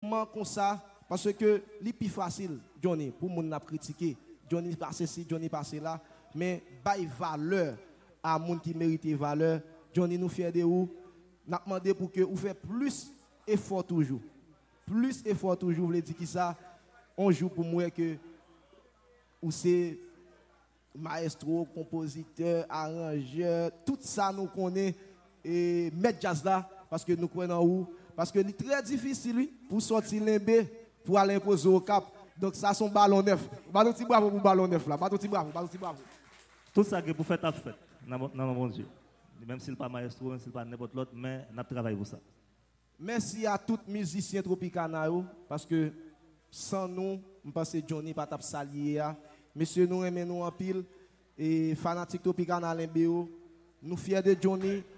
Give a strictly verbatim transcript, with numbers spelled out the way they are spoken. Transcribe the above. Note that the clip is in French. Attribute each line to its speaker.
Speaker 1: groupement comme ça, parce que c'est plus facile, Johnny, pour moun n'a critiquer. Johnny passe ici, Johnny passe là, mais bail valeur à moun qui mérite valeur. Johnny nous fait de ou, n'a demandé pour que vous fait plus effort toujours. Plus effort toujours, vous voulez dire qui ça, on joue pour moi que ou c'est maestro, compositeur, arrangeur, tout ça nous connaît et mettre jazz là parce que nous connaissons où parce que c'est très difficile lui pour sortir l'embé pour aller imposer au cap. Donc ça son ballon neuf. Ballon petit bravo pour ballon neuf là. Ballon petit bravo, ballon petit bravo.
Speaker 2: Tout ça que pour faire ta fête dans mon Dieu. Même s'il pas maestro, même s'il pas n'importe l'autre, mais n'a travaillé pour ça.
Speaker 1: Merci à tous les musiciens Tropicana parce que sans nous, je pense que Johnny pas tap salier. Monsieur nous aimons nous en pile et fanatique Tropicana Limbéo. Nous fiers de Johnny.